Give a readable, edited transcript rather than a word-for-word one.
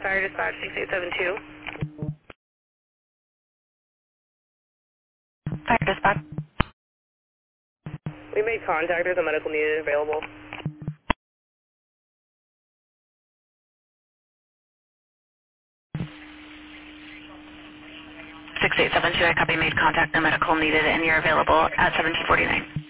Fire Dispatch 6872. Fire dispatch. We made contact. There's a medical needed available. 6872, I copy, made contact, no medical needed, and you're available at 1749.